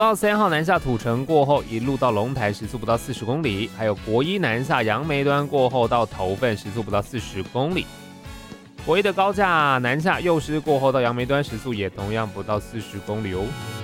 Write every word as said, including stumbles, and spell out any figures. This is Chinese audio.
到三号南下土城过后，一路到龙台时速不到四十公里，还有国一南下杨梅端过后到头份时速不到四十公里。国一的高架南下幼师过后到杨梅端时速也同样不到四十公里哦。